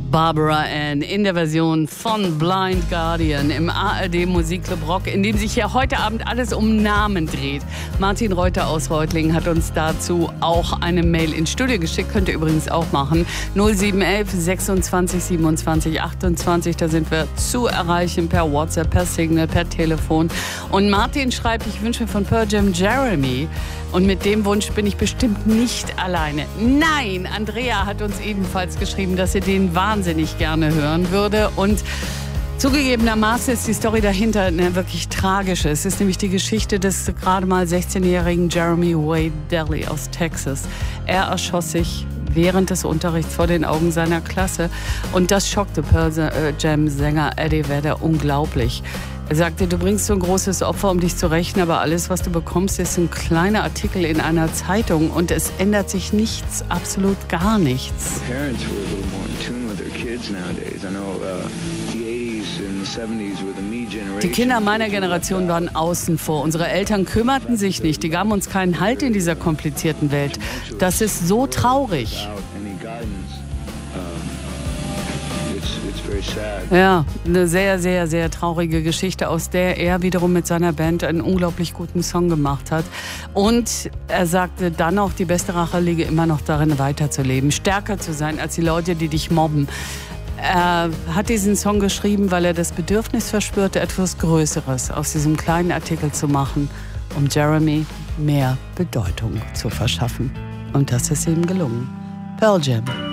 Barbara Ann in der Version von Blind Guardian im ARD Musikclub Rock, in dem sich hier heute Abend alles um Namen dreht. Martin Reuter aus Reutlingen hat uns dazu auch eine Mail ins Studio geschickt, könnt ihr übrigens auch machen. 0711 26 27 28, da sind wir zu erreichen per WhatsApp, per Signal, per Telefon. Und Martin schreibt, ich wünsche mir von Pearl Jam Jeremy. Und mit dem Wunsch bin ich bestimmt nicht alleine. Nein, Andrea hat uns ebenfalls geschrieben, dass sie den wahnsinnig gerne hören würde. Und zugegebenermaßen ist die Story dahinter eine wirklich tragische. Es ist nämlich die Geschichte des gerade mal 16-jährigen Jeremy Wade Daly aus Texas. Er erschoss sich während des Unterrichts vor den Augen seiner Klasse. Und das schockte Pearl Jam-Sänger Eddie Vedder unglaublich. Er sagte, du bringst so ein großes Opfer, um dich zu rächen, aber alles, was du bekommst, ist ein kleiner Artikel in einer Zeitung und es ändert sich nichts, absolut gar nichts. Die Kinder meiner Generation waren außen vor. Unsere Eltern kümmerten sich nicht, die gaben uns keinen Halt in dieser komplizierten Welt. Das ist so traurig. Ja, eine sehr, sehr, sehr traurige Geschichte, aus der er wiederum mit seiner Band einen unglaublich guten Song gemacht hat. Und er sagte dann auch, die beste Rache liege immer noch darin, weiterzuleben, stärker zu sein als die Leute, die dich mobben. Er hat diesen Song geschrieben, weil er das Bedürfnis verspürte, etwas Größeres aus diesem kleinen Artikel zu machen, um Jeremy mehr Bedeutung zu verschaffen. Und das ist ihm gelungen. Pearl Jam.